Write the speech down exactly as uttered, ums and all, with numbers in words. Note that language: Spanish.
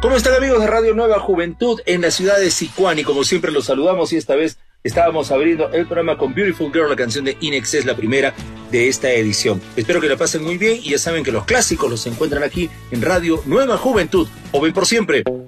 ¿Cómo están, amigos de Radio Nueva Juventud en la ciudad de Sicuani? Como siempre los saludamos y esta vez estábamos abriendo el programa con Beautiful Girl, la canción de In Excess, la primera de esta edición. Espero que la pasen muy bien y ya saben que los clásicos los encuentran aquí en Radio Nueva Juventud. O ven por siempre.